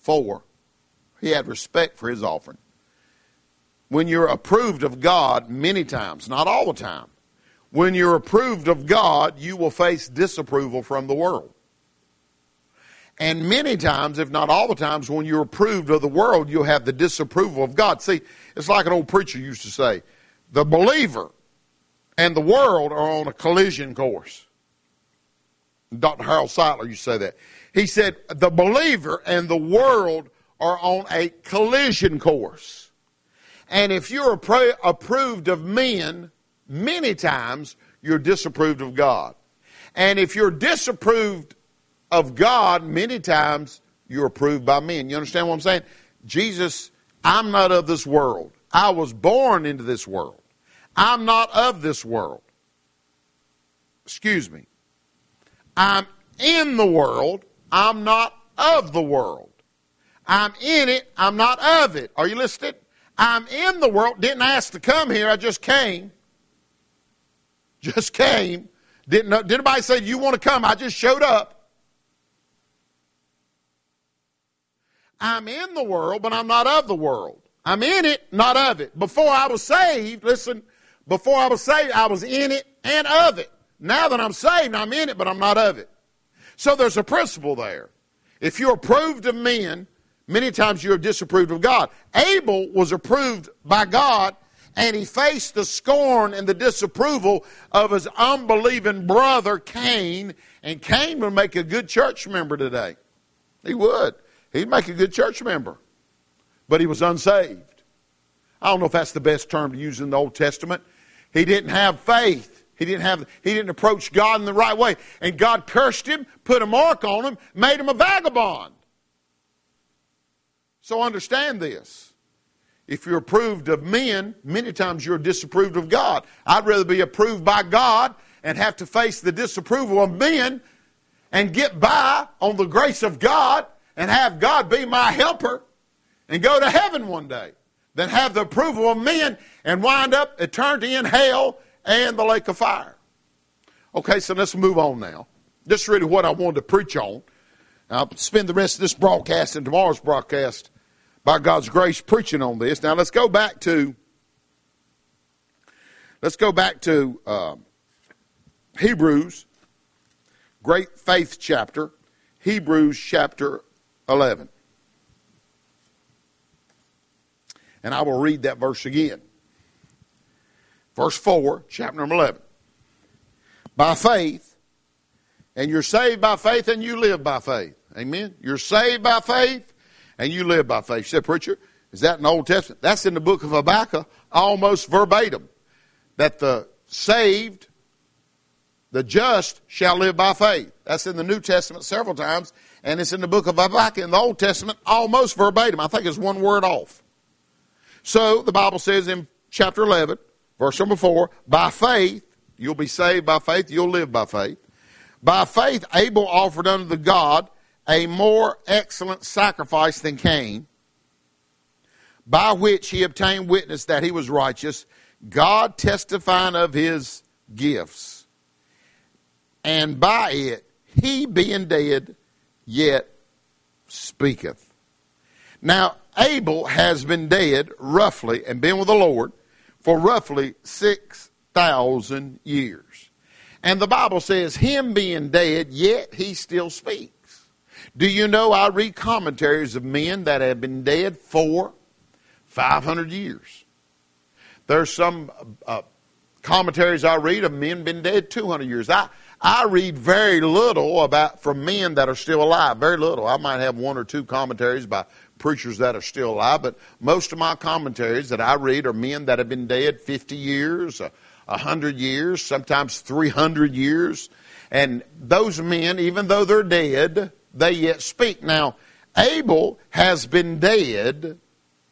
4. He had respect for his offering. When you're approved of God, many times, not all the time, when you're approved of God, you will face disapproval from the world. And many times, if not all the times, when you're approved of the world, you'll have the disapproval of God. See, it's like an old preacher used to say, the believer and the world are on a collision course. Dr. Harold Seidler used to say that. He said, the believer and the world are on a collision course. And if you're approved of men, many times you're disapproved of God. And if you're disapproved of God, many times you're approved by men. You understand what I'm saying? Jesus, I'm not of this world. I was born into this world. I'm not of this world. Excuse me. I'm in the world. I'm not of the world. I'm in it. I'm not of it. Are you listening? I'm in the world. Didn't ask to come here. I just came. Just came. Didn't anybody say, you want to come? I just showed up. I'm in the world, but I'm not of the world. I'm in it, not of it. Before I was saved, listen, before I was saved, I was in it and of it. Now that I'm saved, I'm in it, but I'm not of it. So there's a principle there. If you're approved of men, many times you're disapproved of God. Abel was approved by God, and he faced the scorn and the disapproval of his unbelieving brother Cain. And Cain would make a good church member today. He would. He'd make a good church member. But he was unsaved. I don't know if that's the best term to use in the Old Testament. He didn't have faith. He didn't approach God in the right way. And God cursed him, put a mark on him, made him a vagabond. So understand this. If you're approved of men, many times you're disapproved of God. I'd rather be approved by God and have to face the disapproval of men and get by on the grace of God and have God be my helper and go to heaven one day than have the approval of men and wind up eternity in hell and the lake of fire. Okay, so let's move on now. This is really what I wanted to preach on. I'll spend the rest of this broadcast and tomorrow's broadcast, by God's grace, preaching on this. Now let's go back to Hebrews, great faith chapter, Hebrews chapter 11. And I will read that verse again. Verse 4, chapter number 11. By faith, and you're saved by faith and you live by faith. Amen? You're saved by faith and you live by faith. You said, preacher, is that in the Old Testament? That's in the book of Habakkuk, almost verbatim. That the saved, the just, shall live by faith. That's in the New Testament several times, and it's in the book of Habakkuk in the Old Testament almost verbatim. I think it's one word off. So the Bible says in chapter 11, verse number 4, by faith, you'll be saved by faith, you'll live by faith. By faith, Abel offered unto the God a more excellent sacrifice than Cain, by which he obtained witness that he was righteous, God testifying of his gifts. And by it, he being dead, yet speaketh. Now, Abel has been dead roughly, and been with the Lord, for roughly 6,000 years. And the Bible says, him being dead, yet he still speaks. Do you know, I read commentaries of men that have been dead for 500 years. There's some commentaries I read of men been dead 200 years. I read very little from men that are still alive, very little. I might have one or two commentaries by preachers that are still alive, but most of my commentaries that I read are men that have been dead 50 years, 100 years, sometimes 300 years. And those men, even though they're dead, they yet speak. Now, Abel has been dead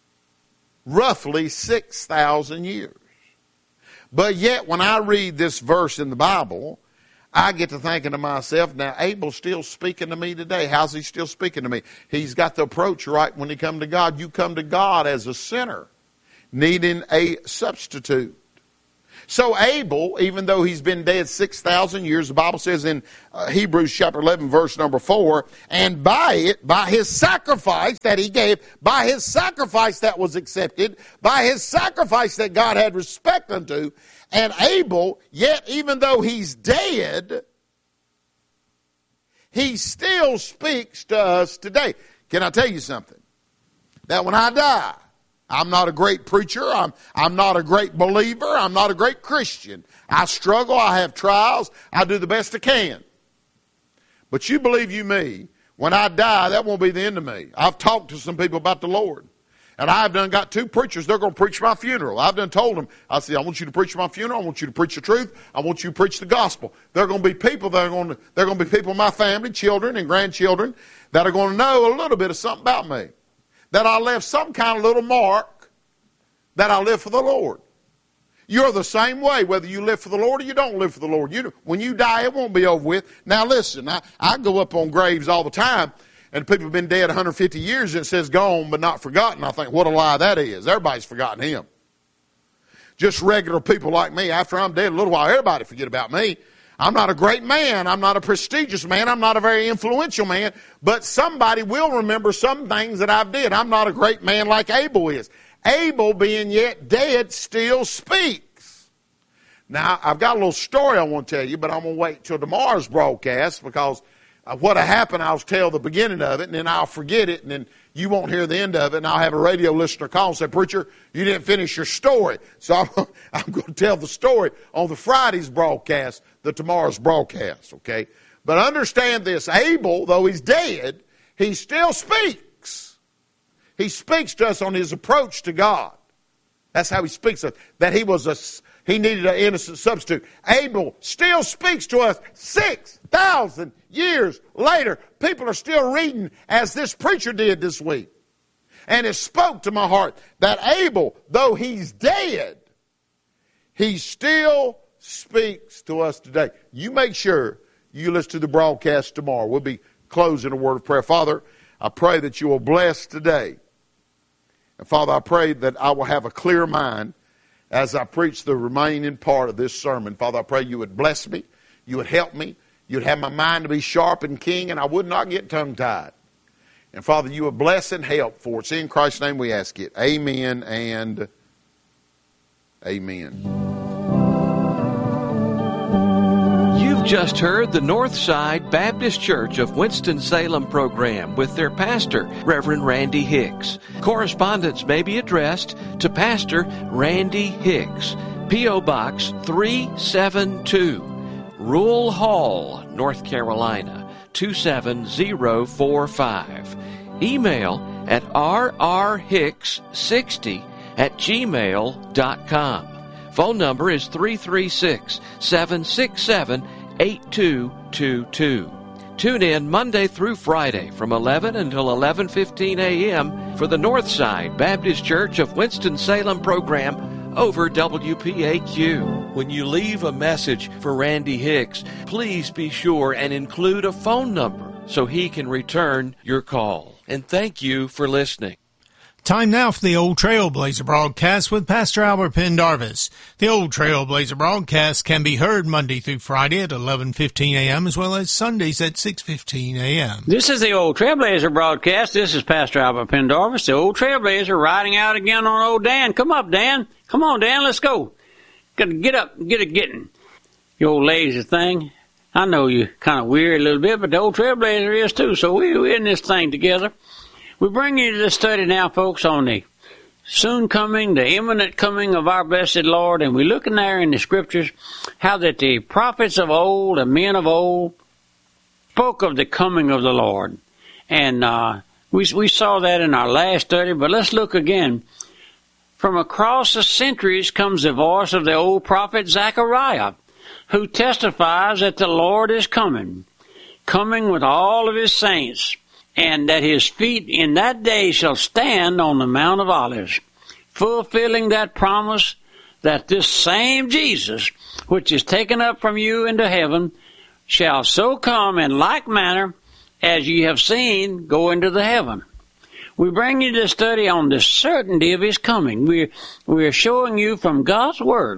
roughly 6,000 years. But yet, when I read this verse in the Bible, I get to thinking to myself, now Abel's still speaking to me today. How's he still speaking to me? He's got the approach right when he come to God. You come to God as a sinner, needing a substitute. So Abel, even though he's been dead 6,000 years, the Bible says in Hebrews chapter 11, verse number 4, and by his sacrifice that he gave, by his sacrifice that was accepted, by his sacrifice that God had respect unto, and Abel, yet even though he's dead, he still speaks to us today. Can I tell you something? That when I die, I'm not a great preacher. I'm not a great believer. I'm not a great Christian. I struggle. I have trials. I do the best I can. But you believe you me, when I die, that won't be the end of me. I've talked to some people about the Lord. And I've done got two preachers. They're going to preach my funeral. I've done told them, I said, I want you to preach my funeral. I want you to preach the truth. I want you to preach the gospel. There are going to be people they're going to be people in my family, children and grandchildren, that are going to know a little bit of something about me. That I left some kind of little mark that I live for the Lord. You're the same way, whether you live for the Lord or you don't live for the Lord. When you die, it won't be over with. Now listen, I go up on graves all the time, and people have been dead 150 years, and it says gone but not forgotten. I think, what a lie that is. Everybody's forgotten him. Just regular people like me, after I'm dead a little while, everybody forget about me. I'm not a great man. I'm not a prestigious man. I'm not a very influential man. But somebody will remember some things that I've did. I'm not a great man like Abel is. Abel, being yet dead, still speaks. Now, I've got a little story I want to tell you, but I'm going to wait till tomorrow's broadcast, because what'll happen, I'll tell the beginning of it, and then I'll forget it, and then you won't hear the end of it, and I'll have a radio listener call and say, preacher, you didn't finish your story. So I'm going to tell the story on the Friday's broadcast, the tomorrow's broadcast, okay? But understand this, Abel, though he's dead, he still speaks. He speaks to us on his approach to God. That's how he speaks to us, that he needed an innocent substitute. Abel still speaks to us 6,000 years later. People are still reading as this preacher did this week. And it spoke to my heart that Abel, though he's dead, he still speaks to us today. You make sure you listen to the broadcast tomorrow. We'll be closing a word of prayer. Father, I pray that you will bless today. And Father, I pray that I will have a clear mind as I preach the remaining part of this sermon. Father, I pray you would bless me, you would help me, you'd have my mind to be sharp and keen, and I would not get tongue-tied. And Father, you would bless and help for us. In Christ's name we ask it. Amen and amen. You've just heard the Northside Baptist Church of Winston-Salem program with their pastor, Reverend Randy Hicks. Correspondence may be addressed to Pastor Randy Hicks, P.O. Box 372, Rule Hall, North Carolina, 27045. Email at rrhicks60@gmail.com. Phone number is 336-767-8222. Tune in Monday through Friday from 11 until 11:15 a.m. for the Northside Baptist Church of Winston-Salem program over WPAQ. When you leave a message for Randy Hicks, please be sure and include a phone number so he can return your call. And thank you for listening. Time now for the Old Trailblazer broadcast with Pastor Albert Pendarvis. The Old Trailblazer broadcast can be heard Monday through Friday at 11:15 a.m. as well as Sundays at 6:15 a.m. This is the Old Trailblazer broadcast. This is Pastor Albert Pendarvis, the Old Trailblazer, riding out again on old Dan. Come up, Dan. Come on, Dan, let's go. Gotta get up and get it getting. You old lazy thing. I know you're kind of weary a little bit, but the Old Trailblazer is too, so we're in this thing together. We bring you to this study now, folks, on the soon coming, the imminent coming of our blessed Lord, and we're looking there in the scriptures how that the prophets of old and men of old spoke of the coming of the Lord. And we saw that in our last study, but let's look again. From across the centuries comes the voice of the old prophet Zechariah, who testifies that the Lord is coming with all of his saints, and that his feet in that day shall stand on the Mount of Olives, fulfilling that promise that this same Jesus, which is taken up from you into heaven, shall so come in like manner as ye have seen go into the heaven. We bring you to study on the certainty of his coming. We're showing you from God's Word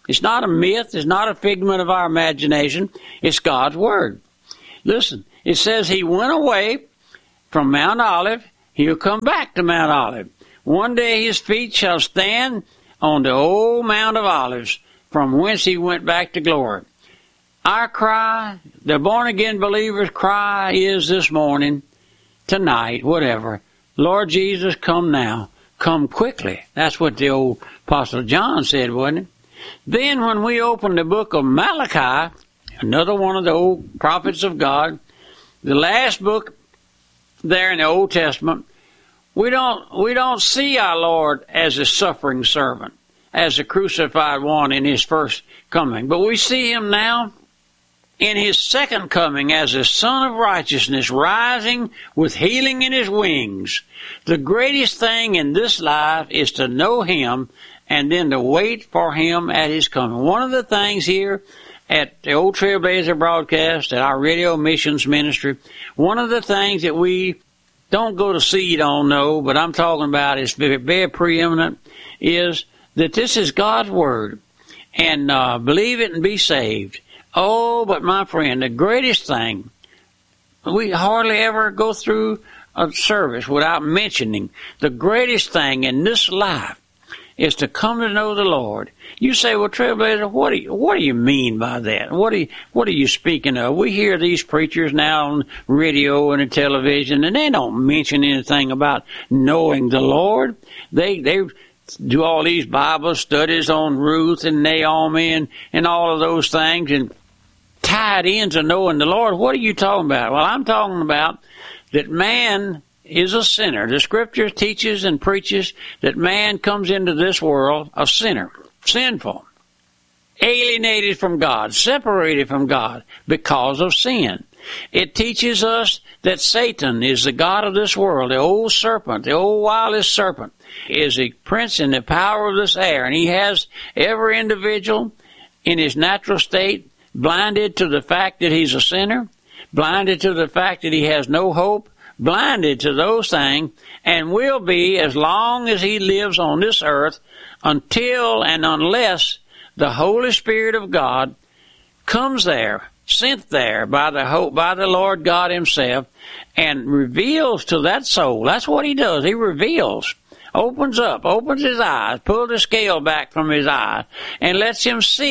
It's not a myth. It's not a figment of our imagination. It's God's Word. Listen, it says he went away from Mount Olive. He'll come back to Mount Olive. One day his feet shall stand on the old Mount of Olives, from whence he went back to glory. Our cry, the born-again believer's cry is this morning, tonight, whatever, Lord Jesus, come now. Come quickly. That's what the old Apostle John said, wasn't it? Then when we open the book of Malachi, another one of the old prophets of God, the last book there in the Old Testament, we don't see our Lord as a suffering servant, as a crucified one in his first coming. But we see him now in his second coming as a Son of righteousness, rising with healing in his wings. The greatest thing in this life is to know him and then to wait for him at his coming. One of the things here at the Old Trailblazer broadcast, at our radio missions ministry, one of the things that we don't go to seed on, no, but I'm talking about is very preeminent, is that this is God's Word. And believe it and be saved. Oh, but my friend, the greatest thing, we hardly ever go through a service without mentioning the greatest thing in this life is to come to know the Lord. You say, well, Trailblazer, what do you mean by that? What are you speaking of? We hear these preachers now on radio and the television, and they don't mention anything about knowing the Lord. They do all these Bible studies on Ruth and Naomi and all of those things and tie it into knowing the Lord. What are you talking about? Well, I'm talking about that man is a sinner. The Scripture teaches and preaches that man comes into this world a sinner, sinful, alienated from God, separated from God because of sin. It teaches us that Satan is the god of this world, the old serpent, the old wildest serpent, is a prince in the power of this air, and he has every individual in his natural state blinded to the fact that he's a sinner, blinded to the fact that he has no hope, blinded to those things, and will be as long as he lives on this earth until and unless the Holy Spirit of God comes there, sent there by the Lord God himself, and reveals to that soul. That's what he does. He reveals, opens his eyes, pulls the scale back from his eye, and lets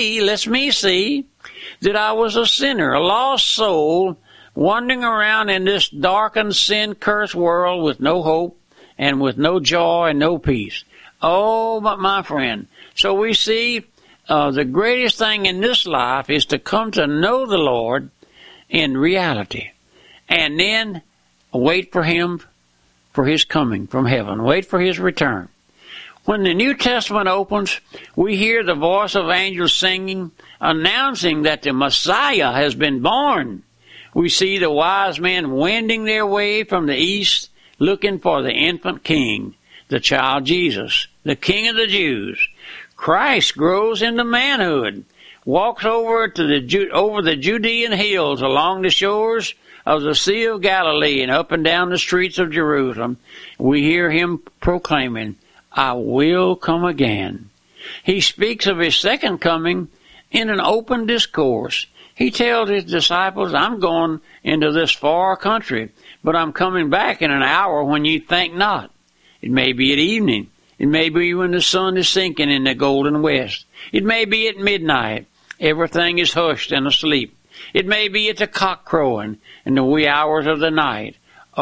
me see that I was a sinner, a lost soul, wandering around in this darkened, sin-cursed world with no hope and with no joy and no peace. Oh, but my friend, so we see the greatest thing in this life is to come to know the Lord in reality, and then wait for him, for his coming from heaven, wait for his return. When the New Testament opens, we hear the voice of angels singing, announcing that the Messiah has been born. We see the wise men wending their way from the east, looking for the infant king, the child Jesus, the King of the Jews. Christ grows into manhood, walks over the Judean hills along the shores of the Sea of Galilee and up and down the streets of Jerusalem. We hear him proclaiming, I will come again. He speaks of his second coming in an open discourse. He tells his disciples, I'm going into this far country, but I'm coming back in an hour when you think not. It may be at evening. It may be when the sun is sinking in the golden west. It may be at midnight. Everything is hushed and asleep. It may be at the cock crowing in the wee hours of the night.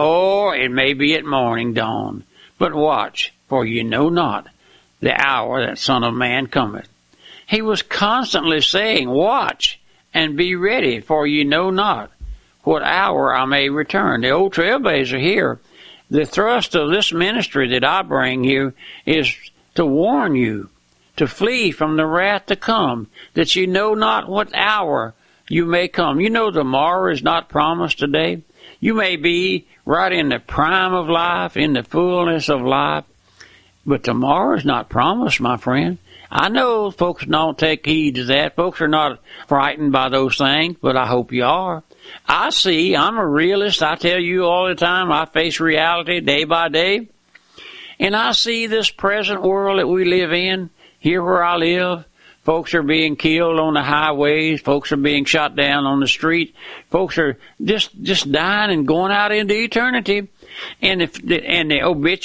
Or it may be at morning dawn. But watch, for you know not the hour that Son of Man cometh. He was constantly saying, watch and be ready, for you know not what hour I may return. The Old Trailblazer here, the thrust of this ministry that I bring you is to warn you, to flee from the wrath to come, that you know not what hour you may come. You know tomorrow is not promised today. You may be right in the prime of life, in the fullness of life, but tomorrow is not promised, my friend. I know folks don't take heed to that. Folks are not frightened by those things, but I hope you are. I'm a realist. I tell you all the time, I face reality day by day. And I see this present world that we live in, here where I live, Folks are being killed on the highways. Folks are being shot down on the street. Folks are just dying and going out into eternity. And the obituary